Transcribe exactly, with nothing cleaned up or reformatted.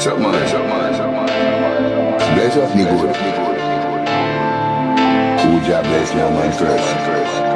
Bless up, man. Bless up, me good. Who job bless now, man, first.